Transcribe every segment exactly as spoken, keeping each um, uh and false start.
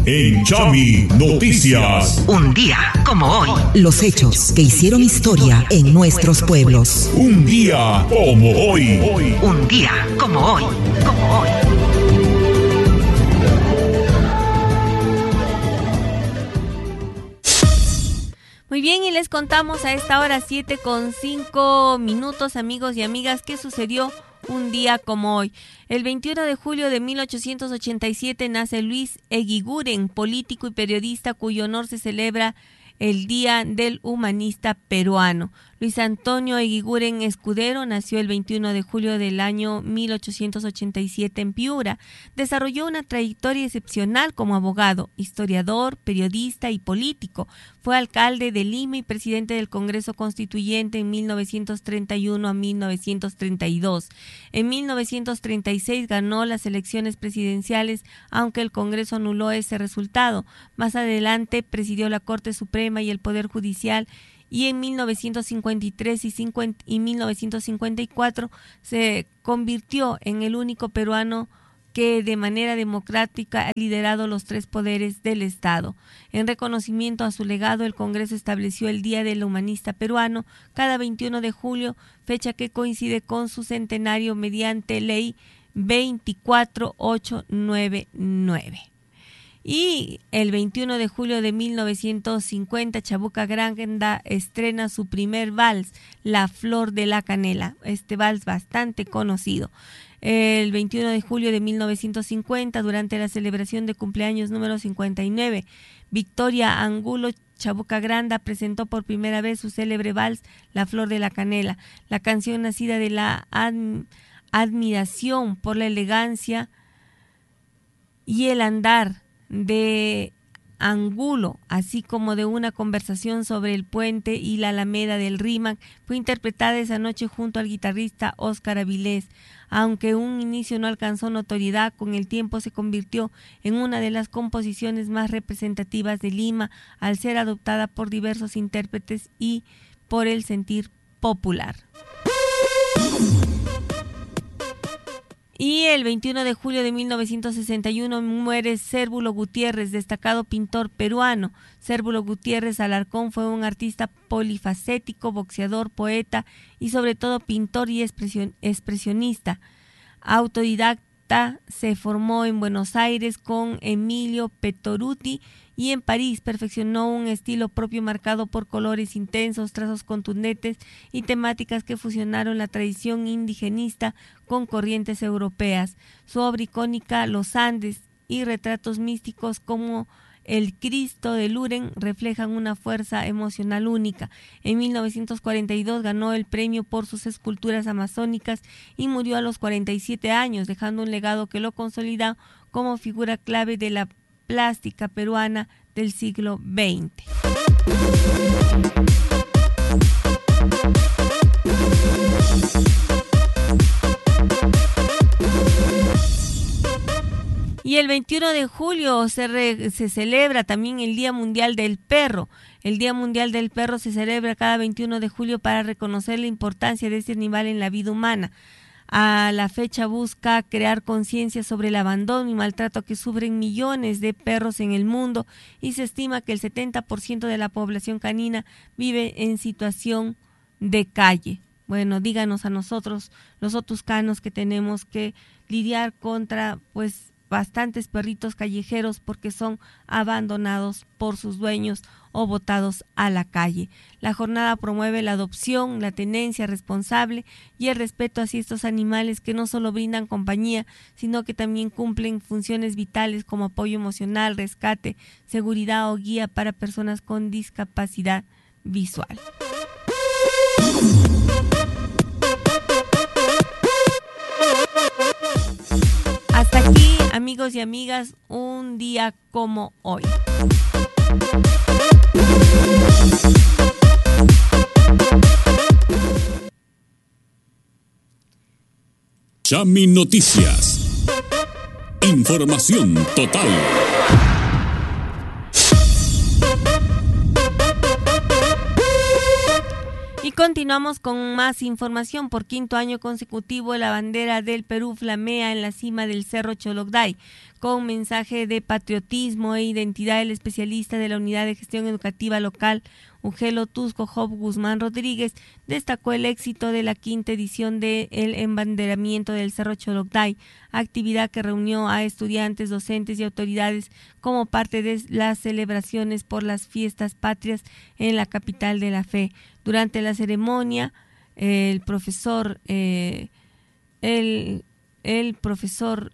en Chami Noticias. Un día como hoy. Los hechos que hicieron historia en nuestros pueblos. Un día como hoy. Un día como hoy. Como hoy. Muy bien, y les contamos a esta hora siete con cinco minutos, amigos y amigas, qué sucedió un día como hoy. El veintiuno de julio de mil ochocientos ochenta y siete nace Luis Eguiguren, político y periodista cuyo honor se celebra el Día del Humanista Peruano. Luis Antonio Eguiguren Escudero nació el veintiuno de julio del año mil ochocientos ochenta y siete en Piura. Desarrolló una trayectoria excepcional como abogado, historiador, periodista y político. Fue alcalde de Lima y presidente del Congreso Constituyente en mil novecientos treinta y uno a mil novecientos treinta y dos. En mil novecientos treinta y seis ganó las elecciones presidenciales, aunque el Congreso anuló ese resultado. Más adelante presidió la Corte Suprema y el Poder Judicial, y en mil novecientos cincuenta y tres y, cincuenta, y mil novecientos cincuenta y cuatro se convirtió en el único peruano que de manera democrática ha liderado los tres poderes del Estado. En reconocimiento a su legado, el Congreso estableció el Día del Humanista Peruano cada veintiuno de julio, fecha que coincide con su centenario mediante ley veinticuatro mil ochocientos noventa y nueve. Y el veintiuno de julio de mil novecientos cincuenta, Chabuca Granda estrena su primer vals, La Flor de la Canela, este vals bastante conocido. El veintiuno de julio de mil novecientos cincuenta, durante la celebración de cumpleaños número cincuenta y nueve, Victoria Angulo Chabuca Granda presentó por primera vez su célebre vals, La Flor de la Canela, la canción nacida de la ad- admiración por la elegancia y el andar de Angulo, así como de una conversación sobre el puente y la alameda del Rímac. Fue interpretada esa noche junto al guitarrista Óscar Avilés. Aunque un inicio no alcanzó notoriedad, con el tiempo se convirtió en una de las composiciones más representativas de Lima, al ser adoptada por diversos intérpretes y por el sentir popular. Y el veintiuno de julio de mil novecientos sesenta y uno muere Cérvulo Gutiérrez, destacado pintor peruano. Cérvulo Gutiérrez Alarcón fue un artista polifacético, boxeador, poeta y sobre todo pintor y expresion- expresionista. Autodidacta, se formó en Buenos Aires con Emilio Petoruti y en París perfeccionó un estilo propio marcado por colores intensos, trazos contundentes y temáticas que fusionaron la tradición indigenista con corrientes europeas. Su obra icónica, Los Andes, y retratos místicos como El Cristo de Luren reflejan una fuerza emocional única. En mil novecientos cuarenta y dos ganó el premio por sus esculturas amazónicas y murió a los cuarenta y siete años, dejando un legado que lo consolida como figura clave de la plástica peruana del siglo veinte. Y el veintiuno de julio se, re, se celebra también el Día Mundial del Perro. El Día Mundial del Perro se celebra cada veintiuno de julio para reconocer la importancia de este animal en la vida humana. A la fecha busca crear conciencia sobre el abandono y maltrato que sufren millones de perros en el mundo, y se estima que el setenta por ciento de la población canina vive en situación de calle. Bueno, díganos a nosotros, los otuscanos, que tenemos que lidiar contra pues bastantes perritos callejeros porque son abandonados por sus dueños o botados a la calle. La jornada promueve la adopción, la tenencia responsable y el respeto hacia estos animales que no solo brindan compañía, sino que también cumplen funciones vitales como apoyo emocional, rescate, seguridad o guía para personas con discapacidad visual. Hasta aquí, amigos y amigas, un día como hoy. Chami Noticias. Información total. Y continuamos con más información. Por quinto año consecutivo, la bandera del Perú flamea en la cima del Cerro Cholocday. Con mensaje de patriotismo e identidad, el especialista de la Unidad de Gestión Educativa Local, Ugelo Tusco Job Guzmán Rodríguez, destacó el éxito de la quinta edición del embanderamiento del Cerro Cholocday, actividad que reunió a estudiantes, docentes y autoridades como parte de las celebraciones por las fiestas patrias en la capital de la fe. Durante la ceremonia, el profesor, eh, el, el profesor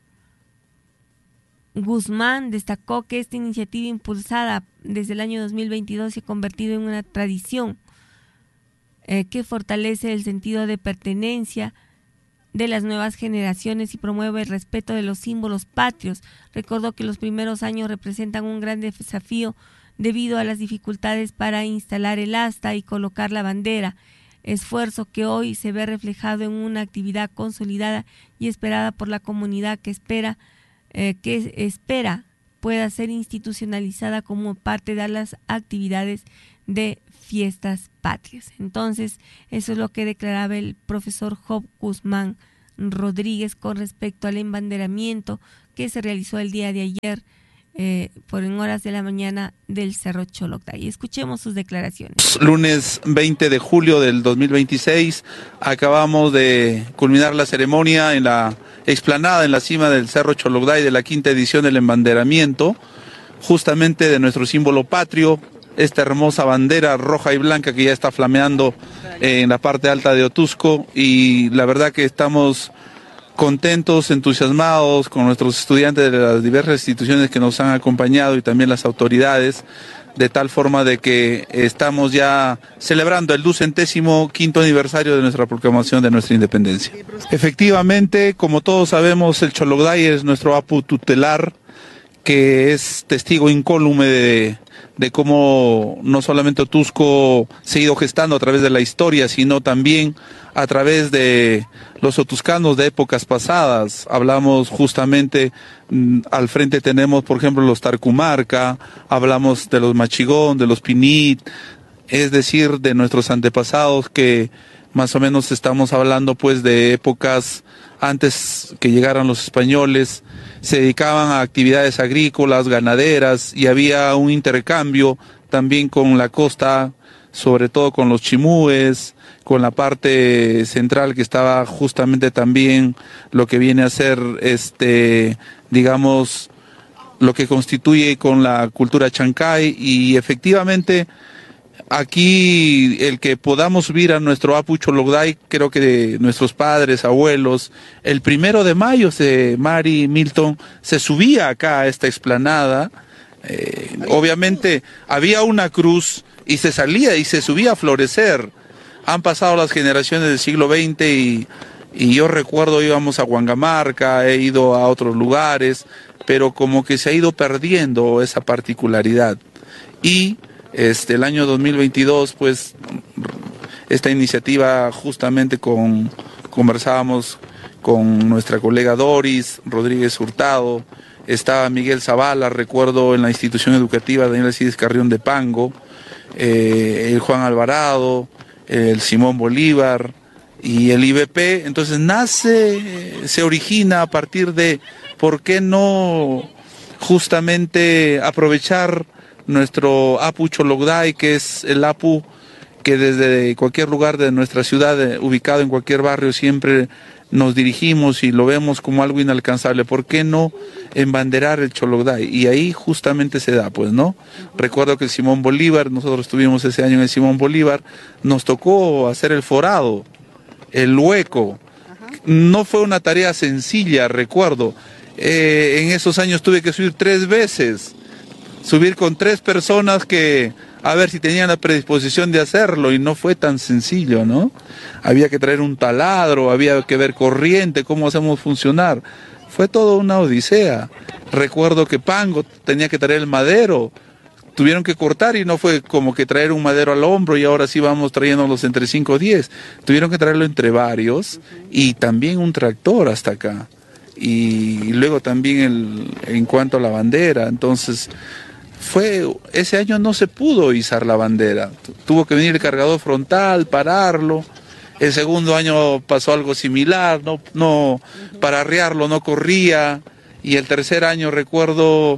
Guzmán destacó que esta iniciativa impulsada desde el año dos mil veintidós se ha convertido en una tradición eh, que fortalece el sentido de pertenencia de las nuevas generaciones y promueve el respeto de los símbolos patrios. Recordó que los primeros años representan un gran desafío debido a las dificultades para instalar el asta y colocar la bandera, esfuerzo que hoy se ve reflejado en una actividad consolidada y esperada por la comunidad que espera Eh, que espera pueda ser institucionalizada como parte de las actividades de fiestas patrias. Entonces, eso es lo que declaraba el profesor Job Guzmán Rodríguez con respecto al embanderamiento que se realizó el día de ayer eh, por en horas de la mañana del Cerro Cholocday. Escuchemos sus declaraciones. Lunes veinte de julio del dos mil veintiséis, acabamos de culminar la ceremonia en la explanada en la cima del Cerro Cholocday de la quinta edición del embanderamiento, justamente de nuestro símbolo patrio, esta hermosa bandera roja y blanca que ya está flameando en la parte alta de Otusco, y la verdad que estamos contentos, entusiasmados con nuestros estudiantes de las diversas instituciones que nos han acompañado y también las autoridades, de tal forma de que estamos ya celebrando el ducentésimo quinto aniversario de nuestra proclamación de nuestra independencia. Efectivamente, como todos sabemos, el Cholocday es nuestro apu tutelar, que es testigo incólume de, de cómo no solamente Otusco se ha ido gestando a través de la historia, sino también a través de los otuscanos de épocas pasadas. Hablamos justamente, mmm, al frente tenemos por ejemplo los Tarcumarca, hablamos de los Machigón, de los Pinit, es decir, de nuestros antepasados, que más o menos estamos hablando pues de épocas antes que llegaran los españoles. Se dedicaban a actividades agrícolas, ganaderas, y había un intercambio también con la costa, sobre todo con los chimúes, con la parte central que estaba justamente también lo que viene a ser, este, digamos, lo que constituye con la cultura chancay. Y efectivamente aquí el que podamos subir a nuestro apu Cholocday, creo que de nuestros padres, abuelos, el primero de mayo, se, Mari, Milton, se subía acá a esta explanada, eh, obviamente había una cruz y se salía y se subía a florecer. Han pasado las generaciones del siglo veinte y, y yo recuerdo íbamos a Huangamarca, he ido a otros lugares, pero como que se ha ido perdiendo esa particularidad. Y este, el año dos mil veintidós, pues, esta iniciativa justamente con, conversábamos con nuestra colega Doris Rodríguez Hurtado, estaba Miguel Zavala, recuerdo en la institución educativa Daniel Alcides Carrión de Pango, eh, el Juan Alvarado, el Simón Bolívar y el I B P. Entonces nace, se origina a partir de por qué no justamente aprovechar nuestro apu Cholocday, que es el apu que desde cualquier lugar de nuestra ciudad, ubicado en cualquier barrio, siempre nos dirigimos y lo vemos como algo inalcanzable. ¿Por qué no embanderar el Cholocday? Y ahí justamente se da, pues, ¿no? Recuerdo que el Simón Bolívar, nosotros estuvimos ese año en el Simón Bolívar, nos tocó hacer el forado, el hueco. No fue una tarea sencilla, recuerdo. Eh, en esos años tuve que subir tres veces, subir con tres personas que, a ver si tenían la predisposición de hacerlo, y no fue tan sencillo, ¿no? Había que traer un taladro, había que ver corriente, cómo hacemos funcionar. Fue toda una odisea. Recuerdo que Pango tenía que traer el madero, tuvieron que cortar y no fue como que traer un madero al hombro y ahora sí vamos trayéndolos entre cinco o diez. Tuvieron que traerlo entre varios y también un tractor hasta acá. Y luego también el, en cuanto a la bandera, entonces fue, ese año no se pudo izar la bandera, tuvo que venir el cargador frontal, pararlo. El segundo año pasó algo similar, no, no, para arriarlo no corría, Y el tercer año recuerdo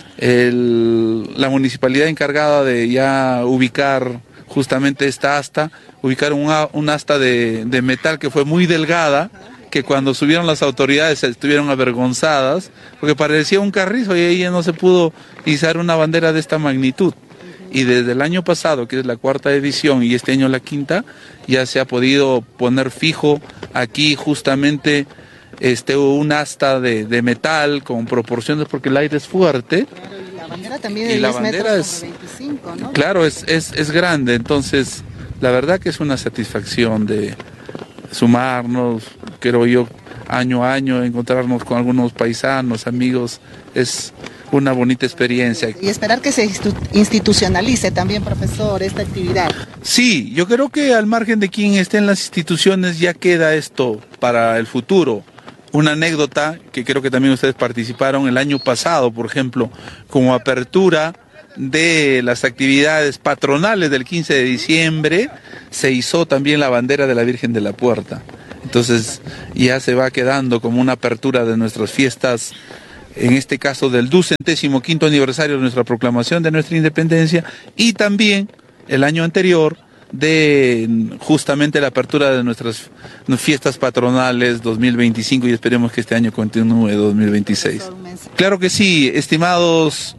el, la municipalidad encargada de ya ubicar justamente esta asta, ubicar un, un asta de, de metal que fue muy delgada, que cuando subieron las autoridades estuvieron avergonzadas, porque parecía un carrizo y ahí ya no se pudo izar una bandera de esta magnitud. Y desde el año pasado, que es la cuarta edición, y este año la quinta, ya se ha podido poner fijo aquí justamente este un asta de, de metal con proporciones, porque el aire es fuerte. Claro, y la bandera también de y la diez bandera metros es, sobre veinticinco, ¿no? Claro, es, es, es grande, entonces la verdad que es una satisfacción de sumarnos, creo yo, año a año, encontrarnos con algunos paisanos, amigos, es una bonita experiencia. Y esperar que se institucionalice también, profesor, esta actividad. Sí, yo creo que al margen de quien esté en las instituciones ya queda esto para el futuro. Una anécdota que creo que también ustedes participaron el año pasado, por ejemplo, como apertura de las actividades patronales del quince de diciembre, se izó también la bandera de la Virgen de la Puerta. Entonces ya se va quedando como una apertura de nuestras fiestas, en este caso del ducentésimo quinto aniversario de nuestra proclamación de nuestra independencia, y también el año anterior de justamente la apertura de nuestras fiestas patronales dos mil veinticinco, y esperemos que este año continúe dos mil veintiséis. Claro que sí, estimados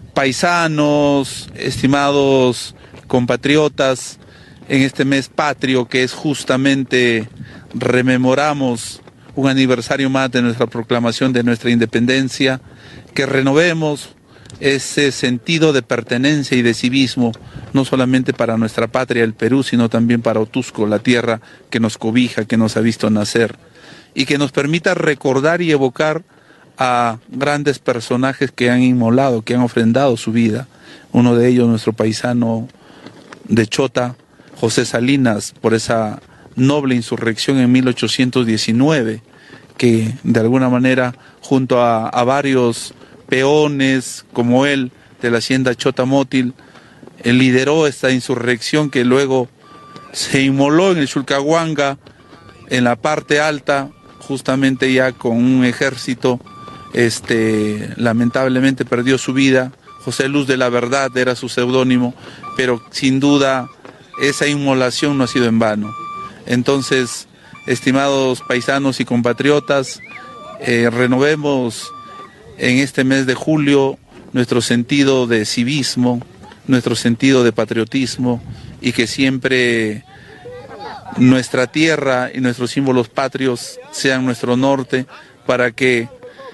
paisanos, estimados compatriotas, en este mes patrio que es justamente rememoramos un aniversario más de nuestra proclamación de nuestra independencia, que renovemos ese sentido de pertenencia y de civismo, no solamente para nuestra patria, el Perú, sino también para Otusco, la tierra que nos cobija, que nos ha visto nacer, y que nos permita recordar y evocar a grandes personajes que han inmolado, que han ofrendado su vida. Uno de ellos, nuestro paisano de Chota, José Salinas, por esa noble insurrección en mil ochocientos diecinueve, que de alguna manera junto a, a varios peones como él de la hacienda Chotamótil, él lideró esta insurrección que luego se inmoló en el Chulcahuanga, en la parte alta, justamente ya con un ejército, este, lamentablemente perdió su vida. José Luz de la Verdad era su seudónimo, pero sin duda esa inmolación no ha sido en vano. Entonces, estimados paisanos y compatriotas, eh, renovemos en este mes de julio nuestro sentido de civismo, nuestro sentido de patriotismo, y que siempre nuestra tierra y nuestros símbolos patrios sean nuestro norte, para que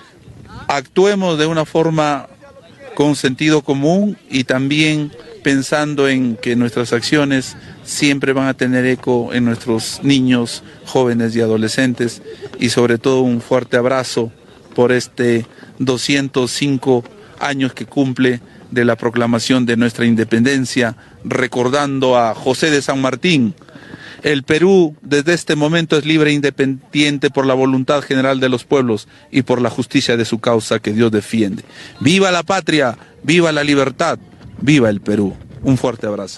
actuemos de una forma con sentido común y también pensando en que nuestras acciones siempre van a tener eco en nuestros niños, jóvenes y adolescentes, y sobre todo un fuerte abrazo por este doscientos cinco años que cumple de la proclamación de nuestra independencia, recordando a José de San Martín. El Perú desde este momento es libre e independiente por la voluntad general de los pueblos y por la justicia de su causa que Dios defiende. ¡Viva la patria! ¡Viva la libertad! ¡Viva el Perú! Un fuerte abrazo.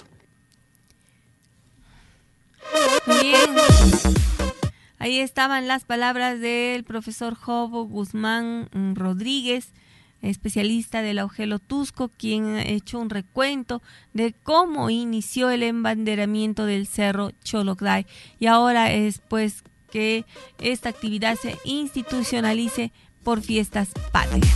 Bien, ahí estaban las palabras del profesor Jobo Guzmán Rodríguez, especialista de la Ogel Otusco, quien ha hecho un recuento de cómo inició el embanderamiento del Cerro Cholocday, y ahora es pues que esta actividad se institucionalice por fiestas patrias.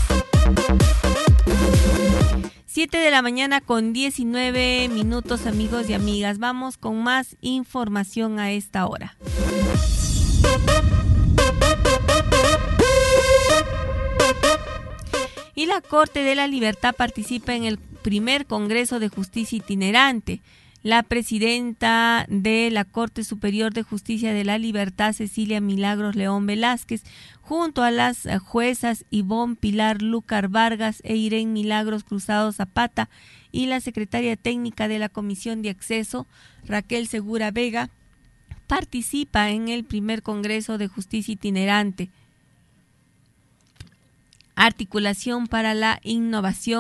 siete de la mañana con diecinueve minutos, amigos y amigas. Vamos con más información a esta hora. Y la Corte de la Libertad participa en el primer Congreso de Justicia Itinerante. La presidenta de la Corte Superior de Justicia de la Libertad, Cecilia Milagros León Velázquez, junto a las juezas Ivonne Pilar Lúcar Vargas e Irene Milagros Cruzado Zapata, y la secretaria técnica de la Comisión de Acceso, Raquel Segura Vega, participa en el primer Congreso de Justicia Itinerante. Articulación para la Innovación,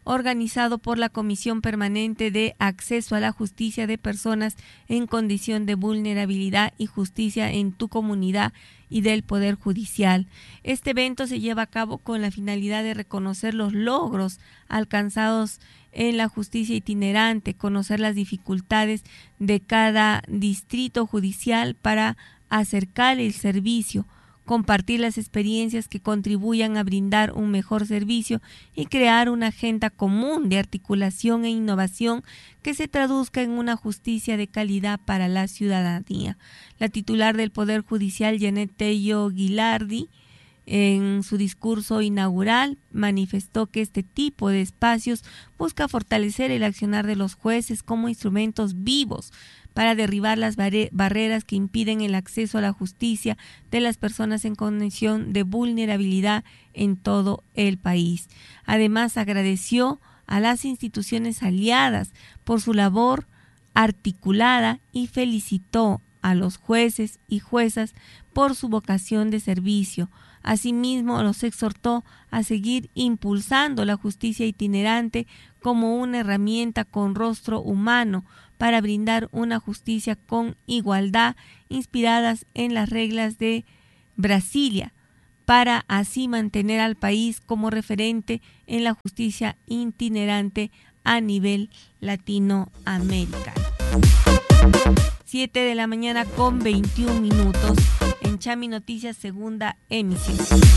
organizado por la Comisión Permanente de Acceso a la Justicia de Personas en Condición de Vulnerabilidad y Justicia en tu Comunidad y del Poder Judicial. Este evento se lleva a cabo con la finalidad de reconocer los logros alcanzados en la justicia itinerante, conocer las dificultades de cada distrito judicial para acercar el servicio, compartir las experiencias que contribuyan a brindar un mejor servicio y crear una agenda común de articulación e innovación que se traduzca en una justicia de calidad para la ciudadanía. La titular del Poder Judicial, Janet Tello Guilardi, en su discurso inaugural manifestó que este tipo de espacios busca fortalecer el accionar de los jueces como instrumentos vivos para derribar las barreras que impiden el acceso a la justicia de las personas en condición de vulnerabilidad en todo el país. Además, agradeció a las instituciones aliadas por su labor articulada y felicitó a los jueces y juezas por su vocación de servicio. Asimismo, los exhortó a seguir impulsando la justicia itinerante como una herramienta con rostro humano para brindar una justicia con igualdad inspiradas en las reglas de Brasilia, para así mantener al país como referente en la justicia itinerante a nivel latinoamericano. siete de la mañana con veintiún minutos en Chami Noticias, segunda emisión.